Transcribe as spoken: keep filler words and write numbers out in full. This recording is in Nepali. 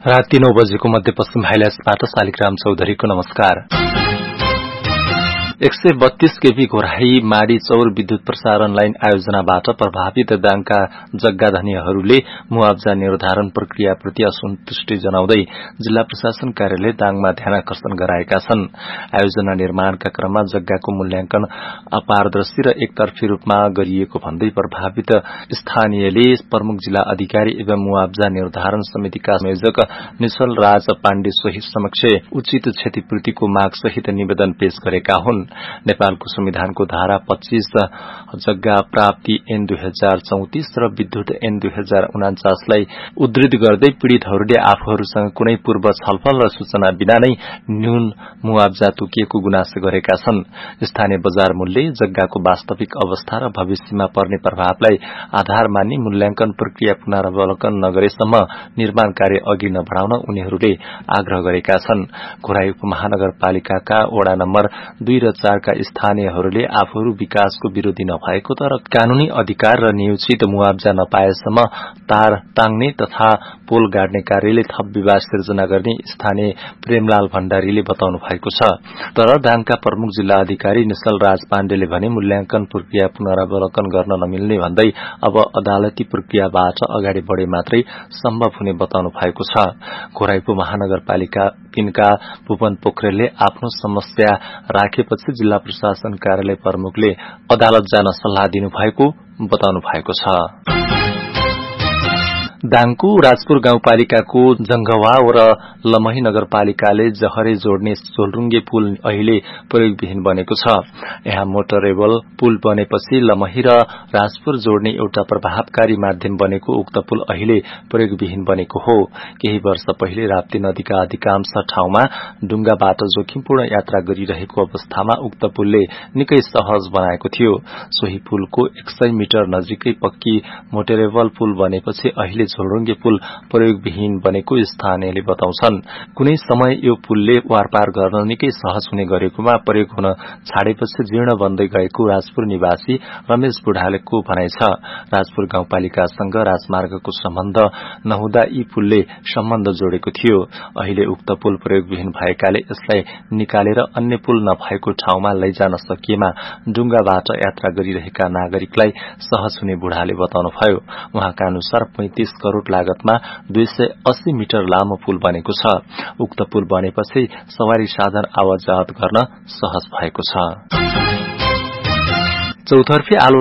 राति नौ बजेको मध्यपश्चिम हाइलाइट्सबाट शालिग्राम चौधरीको नमस्कार। एक सय बत्तीस केभी घोराही माडी चौर विद्युत प्रसारण लाइन आयोजनाबाट प्रभावित दाङका जग्गाधनीहरूले मुआब्जा निर्धारण प्रक्रियाप्रति असन्तुष्टि जनाउँदै जिल्ला प्रशासन कार्यालय दाङमा ध्यानाकर्षण गराएका छन्। आयोजना निर्माणका क्रममा जग्गाको मूल्याङ्कन अपारदर्शी र एकतर्फी रूपमा गरिएको भन्दै प्रभावित स्थानीयले प्रमुख जिल्ला अधिकारी एवं मुआब्जा निर्धारण समितिका संयोजक निश्चल राज पाण्डे सहित समक्ष उचित क्षतिपूर्तिको माग सहित निवेदन पेश गरेका हुन्। नेपालको संविधानको धारा पच्चीस जग्गा प्राप्ति ऐन दुई हजार चौतिस र विद्युत ऐन दुई हजार उनाचासलाई उद्धृत गर्दै पीड़ितहरूले आफूहरूसँग कुनै पूर्व छलफल र सूचना बिना नै न्यून मुआब्जा तोकिएको गुनासो गरेका छन्। स्थानीय बजार मूल्य, जग्गाको वास्तविक अवस्था र भविष्यमा पर्ने प्रभावलाई आधार मानी मूल्याङ्कन प्रक्रिया पुनरावलोकन नगरेसम्म निर्माण कार्य अघि नबढाउन उनीहरूले आग्रह गरेका छन्। घोराही उपमहानगरपालिकाका वडा नम्बर दुई र चारका स्थानीयहरूले आफूहरू विकासको विरोधी नभएको तर कानूनी अधिकार र नियोजित मुआब्जा नपाएसम्म तार टाङ्ने तथा पोल गाड्ने कार्यले थप विवाद सिर्जना गर्ने स्थानीय प्रेमलाल भण्डारीले बताउनु भएको छ। तर दाङका प्रमुख जिल्ला अधिकारी निश्चल राज पाण्डेले भने मूल्याङ्कन प्रक्रिया पुनरावलोकन गर्न नमिल्ने भन्दै अब अदालती प्रक्रियाबाट अगाडि बढ़े मात्रै सम्भव हुने बताउनु भएको छ। घोराही उपमहानगरपालिका तीनका भुवन पोखरेलले आफ्नो समस्या राखेपछि जिल्ला प्रशासन कार्यालय प्रमुखले अदालत जान सल्लाह दिनुभएको बताउनु भएको छ। दाङको राजपुर गाउँपालिकाको जंघवा र लमही नगरपालिकाले जहरे जोड्ने झोलरुङ्गे पुल अहिले प्रयोगविहीन बनेको छ। यहाँ मोटरेबल पुल बनेपछि लमही र राजपुर जोड्ने एउटा प्रभावकारी माध्यम बनेको उक्त पुल अहिले प्रयोगविहीन बनेको हो। केही वर्ष पहिले राप्ती नदीका अधिकांश ठाउँमा डुंगाबाट जोखिमपूर्ण यात्रा गरिरहेको अवस्थामा उक्त पुलले निकै सहज बनाएको थियो। सोही पुलको एक सय मिटर नजिकै पक्की मोटरेबल पुल बनेपछि अहिले झोलरुङ्गे पुल प्रयोगविहीन बनेको स्थानीयले बताउँछन्। कुनै समय यो पुलले वारपार गर्न निकै सहज हुने गरेकोमा प्रयोग हुन छाडेपछि जीर्ण बन्दै गएको राजपुर निवासी रमेश बुढालेको भनाइ छ। राजपुर गाउँपालिकासँग राजमार्गको सम्बन्ध नहुँदा यी पुलले सम्बन्ध जोडेको थियो। अहिले उक्त पुल प्रयोगविहीन भएकाले यसलाई निकालेर अन्य पुल नभएको ठाउँमा लैजान सकिएमा डुंगाबाट यात्रा गरिरहेका नागरिकलाई सहज हुने बुढाले बताउनुभयो। उहाँका अनुसार पैंतीस करोड़ लागतमा दुई सय अस्सी मिटर लामो पुल बनेको छ। उक्त पुल बनेपछि सवारी साधन आवाजात गर्न सहज भएको छ। चौतर्फी आलो